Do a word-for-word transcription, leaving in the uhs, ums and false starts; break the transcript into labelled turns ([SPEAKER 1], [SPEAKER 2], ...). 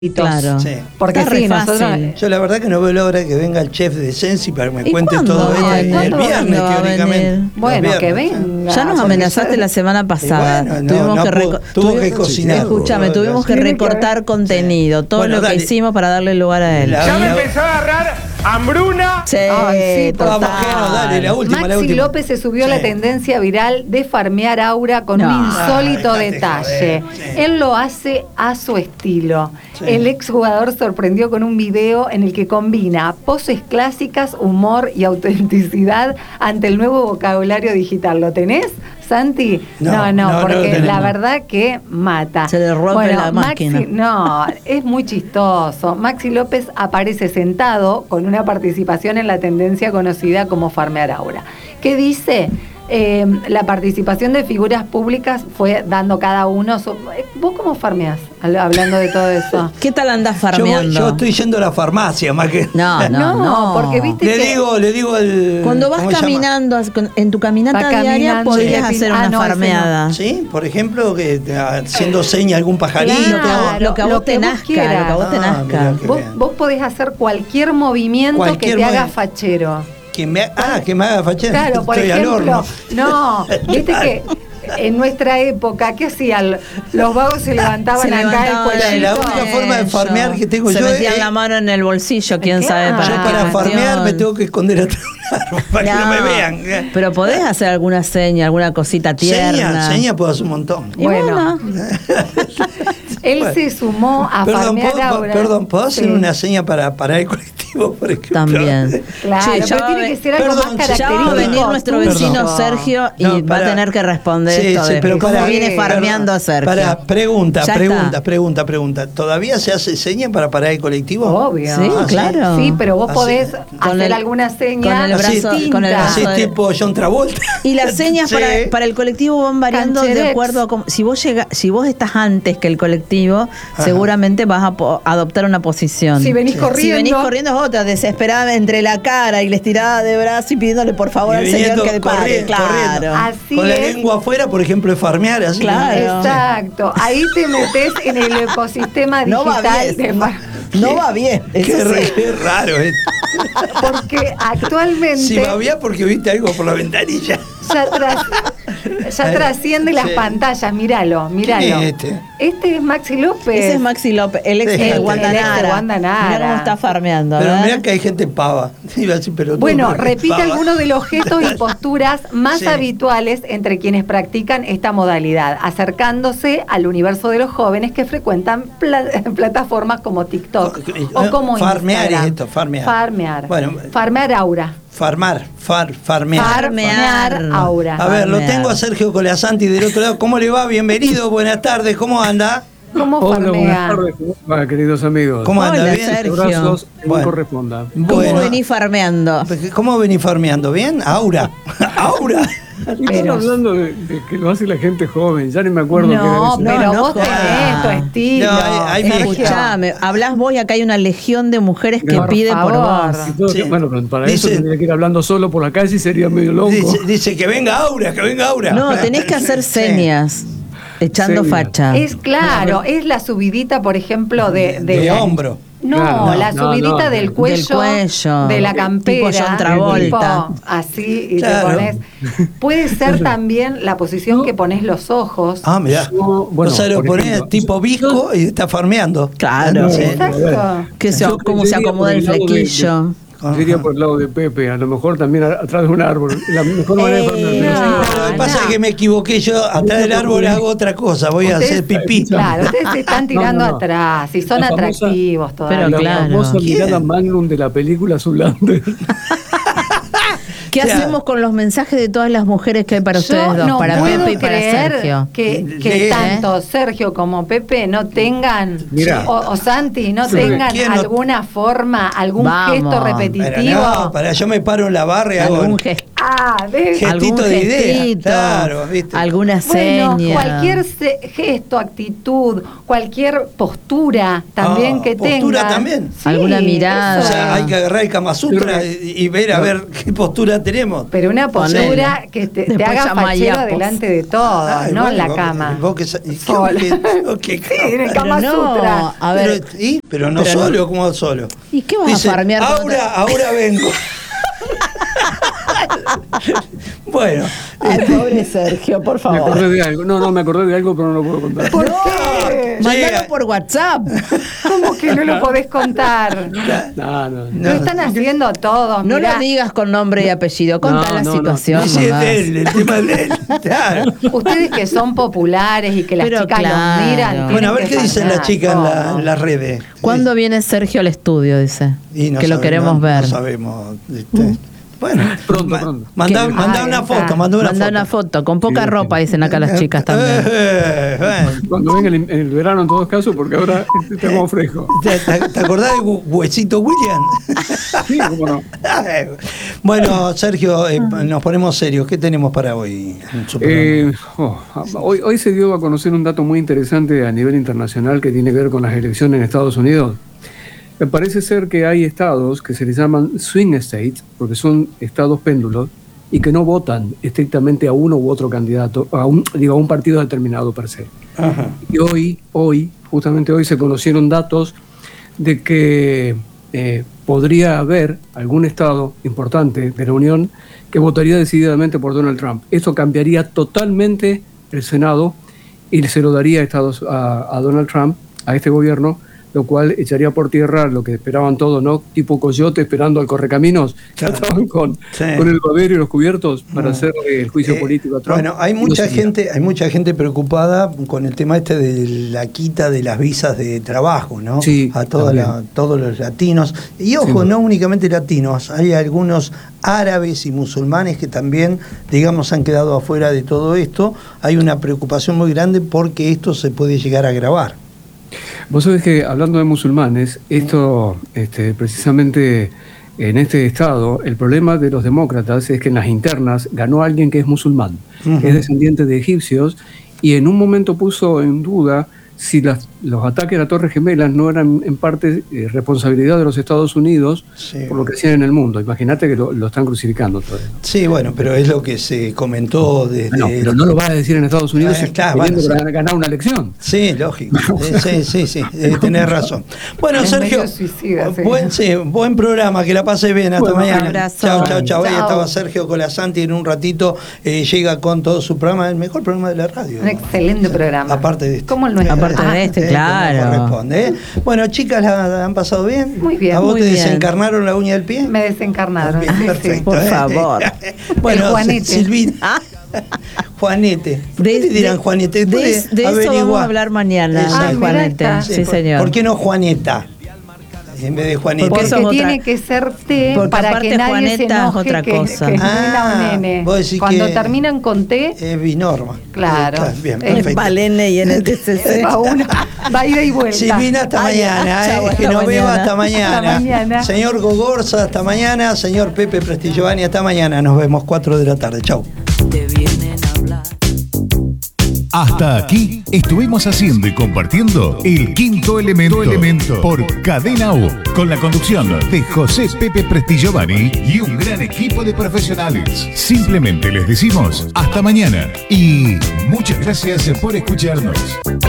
[SPEAKER 1] Claro.
[SPEAKER 2] Sí.
[SPEAKER 1] Porque
[SPEAKER 3] Está
[SPEAKER 1] sí,
[SPEAKER 3] re
[SPEAKER 1] nosotros.
[SPEAKER 3] fácil.
[SPEAKER 2] Yo la verdad que no veo la hora de que venga el chef de Sensi para que me
[SPEAKER 3] ¿Y
[SPEAKER 2] cuente
[SPEAKER 3] cuándo
[SPEAKER 2] todo
[SPEAKER 3] va a
[SPEAKER 2] esto.
[SPEAKER 3] venir?
[SPEAKER 2] El viernes,
[SPEAKER 3] ¿Cuándo va a
[SPEAKER 2] teóricamente.
[SPEAKER 3] venir?
[SPEAKER 2] Los
[SPEAKER 1] Bueno, que
[SPEAKER 2] viernes,
[SPEAKER 1] venga.
[SPEAKER 3] Ya nos
[SPEAKER 1] porque
[SPEAKER 3] amenazaste
[SPEAKER 1] ya-
[SPEAKER 3] la semana pasada.
[SPEAKER 2] Y bueno, no,
[SPEAKER 3] tuvimos
[SPEAKER 2] no
[SPEAKER 3] que
[SPEAKER 2] pudo-
[SPEAKER 3] reco-
[SPEAKER 2] tuvo
[SPEAKER 3] tuvi-
[SPEAKER 2] que cocinar.
[SPEAKER 3] Escúchame,
[SPEAKER 2] Tuvo-
[SPEAKER 3] tuvimos que
[SPEAKER 1] Tiene que
[SPEAKER 3] recortar
[SPEAKER 1] ver-
[SPEAKER 3] contenido, todo
[SPEAKER 2] Bueno,
[SPEAKER 3] lo que
[SPEAKER 2] dale.
[SPEAKER 3] hicimos para darle lugar a él.
[SPEAKER 2] La-
[SPEAKER 4] Ya me
[SPEAKER 2] la-
[SPEAKER 4] empezó a agarrar hambruna.
[SPEAKER 3] Sí,
[SPEAKER 1] Ay, sí,
[SPEAKER 3] total.
[SPEAKER 2] Vamos, Geno, dale, la última, la
[SPEAKER 1] Maxi
[SPEAKER 2] última.
[SPEAKER 1] López se subió a la
[SPEAKER 2] Sí.
[SPEAKER 1] tendencia viral de farmear aura con
[SPEAKER 3] No.
[SPEAKER 1] un insólito
[SPEAKER 2] Ay,
[SPEAKER 1] detalle.
[SPEAKER 2] joder, sí.
[SPEAKER 1] Él lo hace a su estilo.
[SPEAKER 2] Sí.
[SPEAKER 1] El exjugador sorprendió con un video en el que combina poses clásicas, humor y autenticidad ante el nuevo vocabulario digital. ¿Lo tenés, Santi?
[SPEAKER 2] No,
[SPEAKER 1] No, no,
[SPEAKER 2] no, no
[SPEAKER 1] porque
[SPEAKER 2] lo tenemos.
[SPEAKER 1] la verdad que mata.
[SPEAKER 3] Se le rompe la
[SPEAKER 1] Maxi-
[SPEAKER 3] máquina.
[SPEAKER 1] No, es muy chistoso. Maxi López aparece sentado con una participación en la tendencia conocida como farmear aura. ¿Qué dice? Eh, la participación de figuras públicas fue dando cada uno... su- ¿Vos cómo farmeás? Hab- Hablando de todo eso.
[SPEAKER 3] ¿Qué tal andás
[SPEAKER 2] Yo, voy-
[SPEAKER 3] farmeando?
[SPEAKER 2] yo estoy yendo a la farmacia más que.
[SPEAKER 3] No, no, no.
[SPEAKER 1] porque viste
[SPEAKER 2] Le
[SPEAKER 1] que...
[SPEAKER 2] digo, le digo el.
[SPEAKER 3] Cuando vas
[SPEAKER 2] ¿cómo se llama?
[SPEAKER 3] caminando, as- con- en tu caminata
[SPEAKER 1] Va
[SPEAKER 3] diaria
[SPEAKER 1] caminando,
[SPEAKER 3] podrías
[SPEAKER 1] sí.
[SPEAKER 3] hacer
[SPEAKER 1] Ah,
[SPEAKER 3] una
[SPEAKER 1] no, ese no.
[SPEAKER 3] farmeada.
[SPEAKER 2] Sí, por ejemplo, que eh, haciendo seña a algún pajarito.
[SPEAKER 3] Lo que a vos,
[SPEAKER 1] Claro,
[SPEAKER 3] lo que a vos
[SPEAKER 1] lo
[SPEAKER 3] te
[SPEAKER 1] que vos
[SPEAKER 3] nazca,
[SPEAKER 1] quieras.
[SPEAKER 3] lo que a vos te
[SPEAKER 2] Ah,
[SPEAKER 3] nazca.
[SPEAKER 2] mirá qué
[SPEAKER 1] Vos,
[SPEAKER 2] bien.
[SPEAKER 1] vos podés hacer cualquier movimiento
[SPEAKER 2] Cualquier
[SPEAKER 1] que te haga
[SPEAKER 2] movi-
[SPEAKER 1] fachero.
[SPEAKER 2] Que me, ah, que me haga fachera.
[SPEAKER 1] Claro, por
[SPEAKER 2] Estoy al
[SPEAKER 1] ejemplo,
[SPEAKER 2] horno.
[SPEAKER 1] no, viste que en nuestra época, ¿qué hacían? Los vagos se levantaban
[SPEAKER 3] Se
[SPEAKER 1] acá
[SPEAKER 3] levantaban
[SPEAKER 1] el
[SPEAKER 2] La
[SPEAKER 1] cuellito.
[SPEAKER 2] única forma de farmear que tengo
[SPEAKER 3] Se
[SPEAKER 2] yo
[SPEAKER 3] metían
[SPEAKER 2] es-
[SPEAKER 3] la mano en el bolsillo, quién
[SPEAKER 1] Claro.
[SPEAKER 3] sabe para
[SPEAKER 2] Yo
[SPEAKER 1] Ah,
[SPEAKER 3] qué
[SPEAKER 2] para
[SPEAKER 3] cuestión.
[SPEAKER 2] farmear me tengo que esconder atrás de un árbol para que no me vean.
[SPEAKER 3] Pero podés hacer alguna seña, alguna cosita tierna.
[SPEAKER 2] Seña, seña puedo hacer un montón.
[SPEAKER 3] Y
[SPEAKER 1] Bueno,
[SPEAKER 3] bueno,
[SPEAKER 1] él
[SPEAKER 2] Bueno.
[SPEAKER 1] se sumó a
[SPEAKER 2] Perdón,
[SPEAKER 1] farmear
[SPEAKER 2] ¿puedo,
[SPEAKER 1] ahora.
[SPEAKER 2] perdón, ¿puedo hacer
[SPEAKER 1] Sí.
[SPEAKER 2] una seña para parar el colectivo, por ejemplo?
[SPEAKER 3] también.
[SPEAKER 1] Claro,
[SPEAKER 3] Che, ya
[SPEAKER 1] pero
[SPEAKER 3] va
[SPEAKER 1] tiene
[SPEAKER 3] a
[SPEAKER 1] que
[SPEAKER 3] ve-
[SPEAKER 1] ser algo
[SPEAKER 2] perdón,
[SPEAKER 1] más
[SPEAKER 2] ya va a
[SPEAKER 1] característico.
[SPEAKER 3] Ya va a venir nuestro
[SPEAKER 1] tuyo.
[SPEAKER 3] vecino Sergio y
[SPEAKER 2] No,
[SPEAKER 3] va a
[SPEAKER 2] pará.
[SPEAKER 3] tener que responder
[SPEAKER 2] Sí,
[SPEAKER 3] esto
[SPEAKER 2] sí,
[SPEAKER 3] de
[SPEAKER 2] pero
[SPEAKER 3] cómo
[SPEAKER 2] pará,
[SPEAKER 3] viene
[SPEAKER 2] perdón.
[SPEAKER 3] farmeando a Sergio.
[SPEAKER 2] Para, pregunta,
[SPEAKER 3] Ya
[SPEAKER 2] pregunta,
[SPEAKER 3] está.
[SPEAKER 2] pregunta, pregunta. ¿Todavía se hace seña para parar el colectivo?
[SPEAKER 1] Obvio.
[SPEAKER 3] Sí,
[SPEAKER 2] Ah,
[SPEAKER 3] claro.
[SPEAKER 1] Sí, pero vos
[SPEAKER 2] Así-
[SPEAKER 1] podés
[SPEAKER 2] con
[SPEAKER 1] hacer
[SPEAKER 3] el-
[SPEAKER 1] alguna seña
[SPEAKER 3] con el
[SPEAKER 2] Así,
[SPEAKER 3] brazo- con el
[SPEAKER 2] así
[SPEAKER 3] brazo de-
[SPEAKER 2] tipo John Travolta.
[SPEAKER 3] Y las señas
[SPEAKER 2] Sí.
[SPEAKER 3] para, para el colectivo van variando de
[SPEAKER 1] Cancherex.
[SPEAKER 3] acuerdo a cómo, si vos llega, si vos estás antes que el colectivo,
[SPEAKER 2] Ajá.
[SPEAKER 3] seguramente vas a po- adoptar una posición.
[SPEAKER 1] Si venís
[SPEAKER 3] Si
[SPEAKER 1] corriendo.
[SPEAKER 3] venís corriendo es otra, desesperada entre la cara y la estirada de brazo y pidiéndole por favor
[SPEAKER 2] Y
[SPEAKER 3] al señor
[SPEAKER 2] viniendo
[SPEAKER 3] que le pare.
[SPEAKER 2] corriendo,
[SPEAKER 3] Claro.
[SPEAKER 2] corriendo.
[SPEAKER 1] Así
[SPEAKER 2] Con la
[SPEAKER 1] es.
[SPEAKER 2] lengua afuera, por ejemplo, es farmear así.
[SPEAKER 3] Claro.
[SPEAKER 1] Exacto. Ahí te metes en el ecosistema
[SPEAKER 3] No va
[SPEAKER 1] digital
[SPEAKER 3] bien.
[SPEAKER 1] de far-
[SPEAKER 3] No va bien.
[SPEAKER 2] Qué,
[SPEAKER 3] eso
[SPEAKER 2] re-
[SPEAKER 3] sí.
[SPEAKER 2] qué raro es.
[SPEAKER 1] Porque actualmente
[SPEAKER 2] Si babía porque viste algo por la ventanilla.
[SPEAKER 1] ya, tras- ya trasciende las
[SPEAKER 2] Sí.
[SPEAKER 1] pantallas. Míralo, míralo.
[SPEAKER 2] ¿Quién es este?
[SPEAKER 1] Este es Maxi López.
[SPEAKER 3] Ese es Maxi López, el ex
[SPEAKER 2] Déjate.
[SPEAKER 3] de Wanda
[SPEAKER 1] El ex de
[SPEAKER 3] Nara.
[SPEAKER 1] Wanda Nara.
[SPEAKER 3] Mirá cómo está farmeando.
[SPEAKER 2] Pero
[SPEAKER 3] ¿verdad?
[SPEAKER 2] mirá que hay gente pava. Iba a decir, pero
[SPEAKER 1] Bueno, repite algunos de los gestos y posturas más
[SPEAKER 2] Sí.
[SPEAKER 1] habituales entre quienes practican esta modalidad, acercándose al universo de los jóvenes que frecuentan pla- plataformas como TikTok o como
[SPEAKER 2] Farmear
[SPEAKER 1] Instagram.
[SPEAKER 2] es esto, farmear.
[SPEAKER 1] Farmear.
[SPEAKER 2] Bueno.
[SPEAKER 1] farmear aura.
[SPEAKER 2] Farmar, far, farmear.
[SPEAKER 3] Farmear.
[SPEAKER 1] Farmear aura.
[SPEAKER 2] A ver, lo
[SPEAKER 3] Farmear.
[SPEAKER 2] tengo a Sergio Colasanti del otro lado. ¿Cómo le va? Bienvenido, buenas tardes. ¿Cómo anda?
[SPEAKER 1] ¿Cómo
[SPEAKER 4] Hola,
[SPEAKER 1] farmea?
[SPEAKER 4] buenas tardes. ¿Cómo va, queridos amigos?
[SPEAKER 2] ¿Cómo anda?
[SPEAKER 3] Hola,
[SPEAKER 2] ¿Bien?
[SPEAKER 3] Sergio.
[SPEAKER 4] Abrazos en
[SPEAKER 2] Bueno.
[SPEAKER 4] corresponda.
[SPEAKER 3] ¿Cómo
[SPEAKER 2] Bueno.
[SPEAKER 3] venís farmeando?
[SPEAKER 2] ¿Cómo venís farmeando? ¿Bien? Aura. Aura.
[SPEAKER 4] Están
[SPEAKER 1] Pero-
[SPEAKER 4] hablando de, de que lo hace la gente joven, ya ni me acuerdo
[SPEAKER 1] No,
[SPEAKER 4] qué era
[SPEAKER 1] pero
[SPEAKER 3] No, no
[SPEAKER 1] vos tenés
[SPEAKER 3] jodas.
[SPEAKER 1] tu estilo.
[SPEAKER 2] No, hay- hay
[SPEAKER 1] Sergio.
[SPEAKER 3] Escuchame, hablás vos y acá hay una legión de mujeres que
[SPEAKER 4] Por
[SPEAKER 3] pide por
[SPEAKER 1] favor.
[SPEAKER 3] vos.
[SPEAKER 4] Y todo
[SPEAKER 2] Sí.
[SPEAKER 4] que- bueno, pero para
[SPEAKER 2] Dice-
[SPEAKER 4] eso tendría que ir hablando solo por la calle y sería medio loco.
[SPEAKER 2] Dice, dice que venga Aura, que venga Aura.
[SPEAKER 3] No, tenés que hacer
[SPEAKER 2] Sí.
[SPEAKER 3] señas, echando
[SPEAKER 4] Señas.
[SPEAKER 3] facha.
[SPEAKER 1] Es claro, es la subidita, por ejemplo, de...
[SPEAKER 2] De
[SPEAKER 1] la-
[SPEAKER 2] hombro.
[SPEAKER 1] No,
[SPEAKER 4] Claro,
[SPEAKER 1] la
[SPEAKER 4] no,
[SPEAKER 1] subidita
[SPEAKER 4] no,
[SPEAKER 1] del
[SPEAKER 4] del
[SPEAKER 1] cuello,
[SPEAKER 3] cuello.
[SPEAKER 1] de la
[SPEAKER 3] Tipo
[SPEAKER 1] campera,
[SPEAKER 3] John Travolta.
[SPEAKER 1] tipo así y
[SPEAKER 2] Claro.
[SPEAKER 1] te pones. Puede ser también la posición que pones los ojos.
[SPEAKER 2] Ah, mirá.
[SPEAKER 4] Yo, bueno,
[SPEAKER 2] o sea, lo
[SPEAKER 4] por
[SPEAKER 2] ponés
[SPEAKER 4] ejemplo,
[SPEAKER 2] tipo visco y está farmeando.
[SPEAKER 3] Claro.
[SPEAKER 2] Sí.
[SPEAKER 1] Exacto.
[SPEAKER 3] Que se,
[SPEAKER 4] Yo
[SPEAKER 3] cómo se
[SPEAKER 4] diría
[SPEAKER 3] acomoda
[SPEAKER 4] por
[SPEAKER 3] el
[SPEAKER 4] el lado de-
[SPEAKER 3] flequillo.
[SPEAKER 4] Yo diría por el lado de Pepe, a lo mejor también a- atrás de un árbol. La mejor manera de
[SPEAKER 3] Eh,
[SPEAKER 4] farmear.
[SPEAKER 1] no.
[SPEAKER 2] Lo que pasa
[SPEAKER 1] no.
[SPEAKER 2] es que me equivoqué yo. Atrás del árbol hago otra cosa. Voy a
[SPEAKER 1] Ustedes-
[SPEAKER 2] hacer pipí.
[SPEAKER 1] Claro, ustedes se están tirando
[SPEAKER 4] No, no, no.
[SPEAKER 1] atrás y son
[SPEAKER 4] La famosa-
[SPEAKER 1] atractivos todavía.
[SPEAKER 3] Pero
[SPEAKER 4] La
[SPEAKER 3] claro.
[SPEAKER 4] famosa
[SPEAKER 2] ¿Quién?
[SPEAKER 4] mirada magnum de la película Zoolander.
[SPEAKER 3] ¿Qué
[SPEAKER 2] O sea,
[SPEAKER 3] hacemos con los mensajes de todas las mujeres que hay para
[SPEAKER 1] Yo
[SPEAKER 3] ustedes dos?
[SPEAKER 1] no
[SPEAKER 3] Para
[SPEAKER 1] puedo
[SPEAKER 3] Pepe y para
[SPEAKER 1] creer
[SPEAKER 3] Sergio.
[SPEAKER 1] que,
[SPEAKER 2] ¿Qué?
[SPEAKER 1] que
[SPEAKER 2] ¿Eh?
[SPEAKER 1] tanto Sergio como Pepe no tengan,
[SPEAKER 4] Mirá.
[SPEAKER 1] o, o Santi, no
[SPEAKER 4] Sí.
[SPEAKER 1] tengan
[SPEAKER 2] ¿Quién no-
[SPEAKER 1] alguna forma, algún
[SPEAKER 3] Vamos.
[SPEAKER 1] gesto
[SPEAKER 2] Pero
[SPEAKER 1] repetitivo.
[SPEAKER 2] no, para yo me paro en la barra y hago.
[SPEAKER 3] Algún gestito.
[SPEAKER 1] Ah, ¿ves?
[SPEAKER 2] Gestito
[SPEAKER 3] Algún
[SPEAKER 2] de idea,
[SPEAKER 3] gestito,
[SPEAKER 2] claro, ¿viste?
[SPEAKER 3] alguna
[SPEAKER 1] Bueno,
[SPEAKER 3] seña.
[SPEAKER 1] cualquier se- gesto, actitud, cualquier postura también
[SPEAKER 2] Ah,
[SPEAKER 1] que tenga.
[SPEAKER 2] postura también.
[SPEAKER 3] Alguna mirada.
[SPEAKER 2] O
[SPEAKER 1] eso
[SPEAKER 2] sea,
[SPEAKER 1] es.
[SPEAKER 2] hay que agarrar el Kama Sutra y, y ver a ver qué postura tenemos.
[SPEAKER 1] Pero una postura
[SPEAKER 3] Ponele.
[SPEAKER 1] que te, te
[SPEAKER 3] Después
[SPEAKER 1] haga
[SPEAKER 3] llama a
[SPEAKER 1] fachero
[SPEAKER 3] Iapos.
[SPEAKER 1] delante de todos,
[SPEAKER 2] Ay,
[SPEAKER 1] no
[SPEAKER 2] bueno,
[SPEAKER 1] en la
[SPEAKER 2] vos-
[SPEAKER 1] cama.
[SPEAKER 2] vos que sa- ¿y qué-
[SPEAKER 1] Sola.
[SPEAKER 2] qué- qué
[SPEAKER 1] Sí, en el
[SPEAKER 2] cama?
[SPEAKER 1] Kama
[SPEAKER 3] Pero no,
[SPEAKER 1] Sutra.
[SPEAKER 3] a ver.
[SPEAKER 2] Pero, ¿y? Pero no
[SPEAKER 3] Pero
[SPEAKER 2] solo,
[SPEAKER 3] no.
[SPEAKER 2] como solo.
[SPEAKER 3] ¿Y qué vas
[SPEAKER 2] Dice,
[SPEAKER 3] a farmear? cuando te-
[SPEAKER 2] ahora, ahora vengo. Bueno,
[SPEAKER 3] Ay, pobre Sergio, por
[SPEAKER 4] Me
[SPEAKER 3] favor.
[SPEAKER 4] acordé de algo. No, no, me acordé de algo, pero no lo puedo contar.
[SPEAKER 1] ¿Por qué?
[SPEAKER 3] Mándalo
[SPEAKER 2] Sí.
[SPEAKER 3] por WhatsApp.
[SPEAKER 1] ¿Cómo que no lo podés contar?
[SPEAKER 4] No, no.
[SPEAKER 1] Lo están haciendo todos,
[SPEAKER 3] No
[SPEAKER 1] mirá.
[SPEAKER 3] lo digas con nombre y apellido. Contá
[SPEAKER 4] No,
[SPEAKER 3] la
[SPEAKER 4] no, no.
[SPEAKER 3] situación.
[SPEAKER 2] sí, es
[SPEAKER 3] nomás.
[SPEAKER 2] de él, el tema es de él. Claro.
[SPEAKER 1] Ustedes que son populares y que las
[SPEAKER 3] Pero
[SPEAKER 1] chicas
[SPEAKER 3] claro.
[SPEAKER 1] los miran.
[SPEAKER 2] Bueno, a ver
[SPEAKER 1] tienen
[SPEAKER 2] qué
[SPEAKER 1] que
[SPEAKER 2] dicen las
[SPEAKER 1] farmear,
[SPEAKER 2] chicas en, la-
[SPEAKER 1] ¿cómo?
[SPEAKER 2] en las redes.
[SPEAKER 3] ¿Cuándo viene Sergio al estudio? Dice.
[SPEAKER 2] Y no
[SPEAKER 3] que lo
[SPEAKER 2] sabe-
[SPEAKER 3] queremos
[SPEAKER 2] no-
[SPEAKER 3] ver.
[SPEAKER 2] No sabemos. este. Bueno,
[SPEAKER 4] Pronto,
[SPEAKER 2] ma-
[SPEAKER 4] pronto.
[SPEAKER 2] Mandá,
[SPEAKER 3] ¿Qué?
[SPEAKER 2] mandá
[SPEAKER 1] Ah,
[SPEAKER 2] una
[SPEAKER 1] está.
[SPEAKER 2] foto, mandá una
[SPEAKER 3] Manda
[SPEAKER 2] foto.
[SPEAKER 3] una foto. Con poca
[SPEAKER 4] Sí,
[SPEAKER 3] ropa,
[SPEAKER 4] sí.
[SPEAKER 3] dicen acá las chicas también.
[SPEAKER 2] Eh, bueno.
[SPEAKER 4] Cuando venga el, el verano en todos casos, porque ahora estamos frescos.
[SPEAKER 2] ¿Te, te- te acordás de Hu- Huesito William?
[SPEAKER 4] Sí, cómo no.
[SPEAKER 2] Bueno, Sergio, eh, nos ponemos serios. ¿Qué tenemos para hoy en su programa?
[SPEAKER 4] Eh, oh, hoy, hoy se dio a conocer un dato muy interesante a nivel internacional que tiene que ver con las elecciones en Estados Unidos. Me parece ser que hay estados que se les llaman swing states, porque son estados péndulos, y que no votan estrictamente a uno u otro candidato, a un, digo, a un partido determinado per se.
[SPEAKER 2] Ajá.
[SPEAKER 4] Y hoy, hoy, justamente hoy se conocieron datos de que eh, podría haber algún estado importante de la Unión que votaría decididamente por Donald Trump. Esto cambiaría totalmente el Senado y se lo daría a, Estados, a, a Donald Trump, a este gobierno, lo cual echaría por tierra lo que esperaban todos, ¿no? Tipo coyote esperando al correcaminos, que
[SPEAKER 2] Claro.
[SPEAKER 4] estaban con,
[SPEAKER 2] Sí.
[SPEAKER 4] con el babero y los cubiertos para hacer el juicio
[SPEAKER 2] Eh,
[SPEAKER 4] político a Trump.
[SPEAKER 2] Bueno, hay
[SPEAKER 4] No
[SPEAKER 2] mucha
[SPEAKER 4] sería.
[SPEAKER 2] gente, hay mucha gente preocupada con el tema este de la quita de las visas de trabajo, ¿no?
[SPEAKER 4] Sí,
[SPEAKER 2] a toda la-
[SPEAKER 4] también.
[SPEAKER 2] todos los latinos. Y ojo,
[SPEAKER 4] Sí.
[SPEAKER 2] no únicamente latinos, hay algunos árabes y musulmanes que también, digamos, han quedado afuera de todo esto. Hay una preocupación muy grande porque esto se puede llegar a agravar.
[SPEAKER 4] Vos sabés que hablando de musulmanes, esto este, precisamente en este estado, el problema de los demócratas es que en las internas ganó alguien que es musulmán,
[SPEAKER 2] Ujú.
[SPEAKER 4] es descendiente de egipcios, y en un momento puso en duda si las, los ataques a las Torres Gemelas no eran en parte eh, responsabilidad de los Estados Unidos
[SPEAKER 2] Sí.
[SPEAKER 4] por lo que hacían en el mundo. Imagínate que lo, lo están crucificando todavía.
[SPEAKER 2] Sí, bueno, pero es lo que se comentó desde...
[SPEAKER 4] No, pero no lo vas a decir en Estados Unidos
[SPEAKER 2] Ah,
[SPEAKER 4] si
[SPEAKER 2] claro,
[SPEAKER 4] queriendo
[SPEAKER 2] bueno, sí.
[SPEAKER 4] ganar una elección.
[SPEAKER 2] Sí, lógico. Eh, Sí, sí, sí, eh, tenés razón. Bueno,
[SPEAKER 1] Es
[SPEAKER 2] Sergio,
[SPEAKER 1] medio suicida, sí.
[SPEAKER 2] buen, sí, buen programa, que la pases bien, hasta
[SPEAKER 4] Bueno,
[SPEAKER 2] mañana.
[SPEAKER 3] abrazo.
[SPEAKER 2] Chao, chao, chao. Ahí
[SPEAKER 1] Chao.
[SPEAKER 2] estaba Sergio Colasanti, en un ratito eh, llega con todo su programa, el mejor programa de la radio.
[SPEAKER 1] Un excelente programa.
[SPEAKER 2] Aparte de este.
[SPEAKER 1] Como el nuestro.
[SPEAKER 3] Aparte de
[SPEAKER 1] Ah,
[SPEAKER 3] este,
[SPEAKER 2] Eh,
[SPEAKER 3] claro.
[SPEAKER 2] como corresponde, ¿eh? Bueno, chicas, ¿la, la han pasado bien?
[SPEAKER 1] Muy bien,
[SPEAKER 2] ¿A vos
[SPEAKER 3] muy
[SPEAKER 2] te
[SPEAKER 3] bien.
[SPEAKER 2] desencarnaron la uña del pie?
[SPEAKER 1] Me desencarnaron.
[SPEAKER 2] Bien,
[SPEAKER 1] sí, sí.
[SPEAKER 2] perfecto.
[SPEAKER 3] Por
[SPEAKER 2] ¿eh?
[SPEAKER 3] favor.
[SPEAKER 2] Bueno,
[SPEAKER 1] El Juanete.
[SPEAKER 2] Silvina.
[SPEAKER 3] Ah.
[SPEAKER 2] Juanete. ¿Por
[SPEAKER 3] De-
[SPEAKER 2] qué te dirán
[SPEAKER 3] de-
[SPEAKER 2] Juanete?
[SPEAKER 3] de,
[SPEAKER 2] Después
[SPEAKER 3] de eso
[SPEAKER 2] averigua.
[SPEAKER 3] vamos a hablar mañana,
[SPEAKER 2] Exacto.
[SPEAKER 1] Ah, mirá,
[SPEAKER 3] Juanete.
[SPEAKER 1] está.
[SPEAKER 3] Sí,
[SPEAKER 2] por-
[SPEAKER 3] señor.
[SPEAKER 2] ¿Por qué no Juaneta? En vez de Juanita.
[SPEAKER 3] Porque
[SPEAKER 1] Porque
[SPEAKER 3] eso es otra-
[SPEAKER 1] tiene que ser T
[SPEAKER 3] Porque
[SPEAKER 1] para
[SPEAKER 3] aparte
[SPEAKER 1] que nadie
[SPEAKER 3] Juaneta
[SPEAKER 1] se
[SPEAKER 3] es
[SPEAKER 1] enoje
[SPEAKER 3] otra
[SPEAKER 1] que,
[SPEAKER 3] cosa.
[SPEAKER 1] que es
[SPEAKER 2] Ah,
[SPEAKER 1] nena o nene.
[SPEAKER 2] vos decís
[SPEAKER 1] Cuando
[SPEAKER 2] que-
[SPEAKER 1] terminan con T,
[SPEAKER 2] Es binorma.
[SPEAKER 1] Claro.
[SPEAKER 2] Bien,
[SPEAKER 1] Es
[SPEAKER 2] perfecto.
[SPEAKER 3] Valene y en el T C C.
[SPEAKER 1] va uno, va ida y vuelta.
[SPEAKER 2] Silvina, hasta
[SPEAKER 3] Ay,
[SPEAKER 2] mañana.
[SPEAKER 3] chau,
[SPEAKER 2] eh,
[SPEAKER 3] hasta
[SPEAKER 2] que nos vemos
[SPEAKER 3] mañana.
[SPEAKER 2] hasta mañana.
[SPEAKER 1] Hasta mañana.
[SPEAKER 2] Señor Gogorza, hasta mañana. Señor Pepe Prestillovani, hasta mañana. Nos vemos cuatro de la tarde. Chau.
[SPEAKER 5] Te vienen a hablar.
[SPEAKER 6] Hasta aquí estuvimos haciendo y compartiendo El Quinto Elemento, elemento por Cadena U, con la conducción de José Pepe Prestillovani y un gran equipo de profesionales. Simplemente les decimos hasta mañana y muchas gracias por escucharnos.